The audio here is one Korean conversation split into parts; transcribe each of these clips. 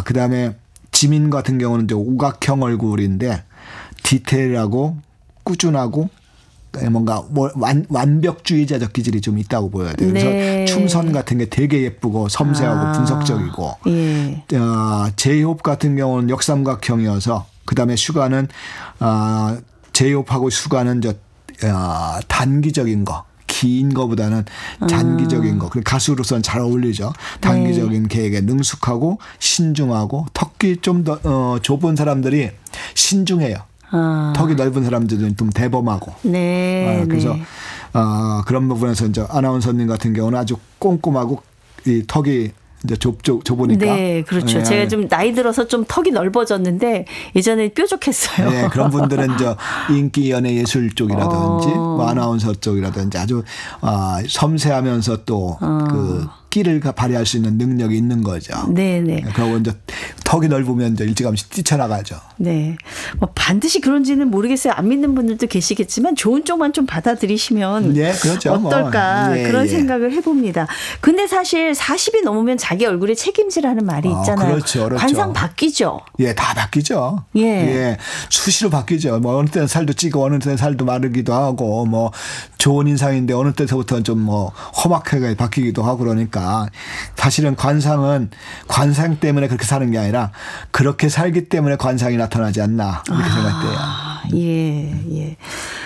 그다음에 지민 같은 경우는 이제 우각형 얼굴인데 디테일하고 꾸준하고 뭔가 완벽주의자적 기질이 좀 있다고 보여야 돼요. 그래서 네. 춤선 같은 게 되게 예쁘고 섬세하고 분석적이고 예. 제이홉 같은 경우는 역삼각형이어서 그다음에 슈가는 제이홉하고 슈가는 단기적인 거. 긴 거보다는 단기적인 거. 가수로서는 잘 어울리죠. 단기적인 계획에 능숙하고 신중하고 턱이 좀 더 좁은 사람들이 신중해요. 턱이 넓은 사람들은 좀 대범하고. 네. 그래서 그런 부분에서 이제 아나운서님 같은 경우는 아주 꼼꼼하고 이 턱이 이제 좁으니까. 네, 그렇죠. 네. 제가 좀 나이 들어서 좀 턱이 넓어졌는데 예전에 뾰족했어요. 네, 그런 분들은 인기 연예 예술 쪽이라든지 뭐 아나운서 쪽이라든지 아주 섬세하면서 또 그 끼를 발휘할 수 있는 능력이 있는 거죠. 네네. 그리고 이제 턱이 넓으면 이제 일찌감치 뛰쳐나가죠. 네. 뭐 반드시 그런지는 모르겠어요. 안 믿는 분들도 계시겠지만 좋은 쪽만 좀 받아들이시면 네, 그렇죠. 어떨까 그런 생각을 해봅니다. 근데 사실 40이 넘으면 자기 얼굴에 책임지라는 말이 있잖아요. 그렇죠. 관상 바뀌죠. 예, 다 바뀌죠. 예. 예. 수시로 바뀌죠. 뭐 어느 때는 살도 찌고 어느 때는 살도 마르기도 하고 뭐 좋은 인상인데 어느 때서부터는 좀 뭐 험악하게 바뀌기도 하고 그러니까 사실은 관상은 관상 때문에 그렇게 사는 게 아니라 그렇게 살기 때문에 관상이 나타나지 않나 이렇게 생각돼요. 예.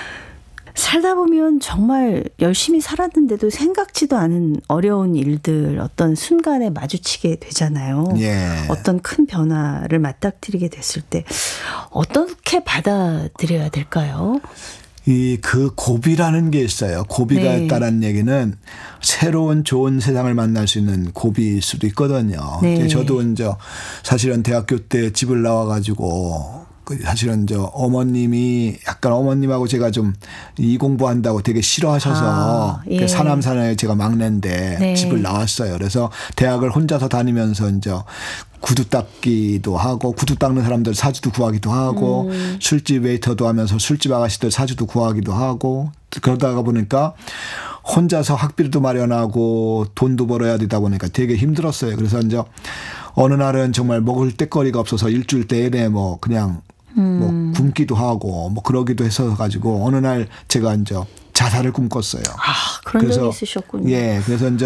살다 보면 정말 열심히 살았는데도 생각지도 않은 어려운 일들 어떤 순간에 마주치게 되잖아요. 예. 어떤 큰 변화를 맞닥뜨리게 됐을 때 어떻게 받아들여야 될까요? 그 고비라는 게 있어요. 고비가 네. 있다는 얘기는 새로운 좋은 세상을 만날 수 있는 고비일 수도 있거든요. 네. 저도 이제 사실은 대학교 때 집을 나와가지고 사실은 어머님이 약간 어머님하고 제가 좀 이 공부한다고 되게 싫어하셔서 예. 사남사녀에 제가 막내인데 네. 집을 나왔어요. 그래서 대학을 혼자서 다니면서 이제 구두 닦기도 하고 구두 닦는 사람들 사주도 구하기도 하고 술집 웨이터도 하면서 술집 아가씨들 사주도 구하기도 하고 그러다가 보니까 혼자서 학비도 마련하고 돈도 벌어야 되다 보니까 되게 힘들었어요. 그래서 이제 어느 날은 정말 먹을 때거리가 없어서 일주일 내내 뭐 그냥 뭐 굶기도 하고 뭐 그러기도 해서 가지고 어느 날 제가 이제 자살을 꿈꿨어요. 그런 적이 있으셨군요. 예, 그래서 이제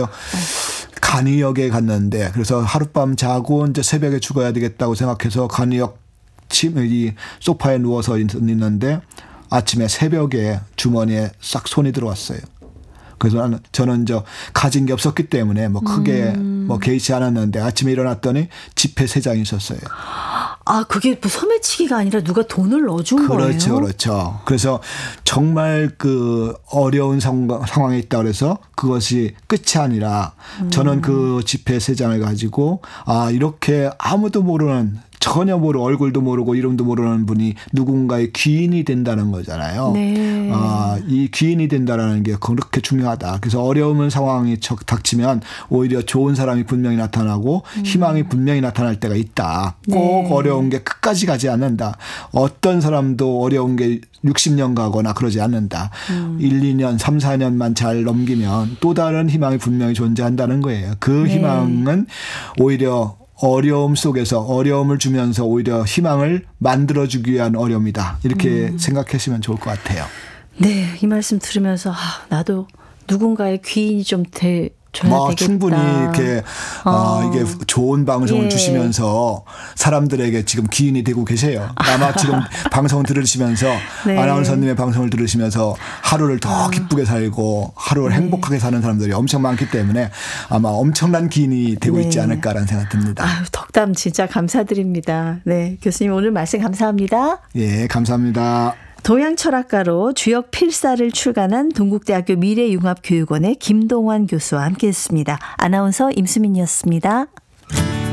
간이역에 갔는데 그래서 하룻밤 자고 이제 새벽에 죽어야 되겠다고 생각해서 간이역 이 소파에 누워서 있는데 아침에 새벽에 주머니에 싹 손이 들어왔어요. 그래서 저는 이제 가진 게 없었기 때문에 뭐 크게 뭐 개의치 않았는데 아침에 일어났더니 지폐 3장이 있었어요. 그게 뭐 소매치기가 아니라 누가 돈을 넣어준 거예요? 그렇죠. 그래서 정말 그 어려운 상황에 있다 그래서 그것이 끝이 아니라 저는 그 지폐 3장을 가지고 이렇게 아무도 모르는 전혀 모르고 얼굴도 모르고 이름도 모르는 분이 누군가의 귀인이 된다는 거잖아요. 네. 이 귀인이 된다는 게 그렇게 중요하다. 그래서 어려운 상황이 닥치면 오히려 좋은 사람이 분명히 나타나고 희망이 분명히 나타날 때가 있다. 꼭 네. 어려운 게 끝까지 가지 않는다. 어떤 사람도 어려운 게 60년 가거나 그러지 않는다. 1, 2년, 3, 4년만 잘 넘기면 또 다른 희망이 분명히 존재한다는 거예요. 그 희망은 오히려 어려움 속에서 어려움을 주면서 오히려 희망을 만들어주기 위한 어려움이다. 이렇게 생각하시면 좋을 것 같아요. 네, 이 말씀 들으면서 나도 누군가의 귀인이 좀 돼줘야 되겠다. 충분히 이렇게 이게 좋은 방송을 주시면서 사람들에게 지금 귀인이 되고 계세요. 아마 지금 방송 들으시면서 네. 아나운서님의 방송을 들으시면서 하루를 더 기쁘게 살고 하루를 행복하게 사는 사람들이 엄청 많기 때문에 아마 엄청난 귀인이 되고 있지 않을까라는 생각 듭니다. 덕담 진짜 감사드립니다. 네, 교수님 오늘 말씀 감사합니다. 예, 감사합니다. 동양철학가로 주역 필사를 출간한 동국대학교 미래융합교육원의 김동환 교수와 함께했습니다. 아나운서 임수민이었습니다.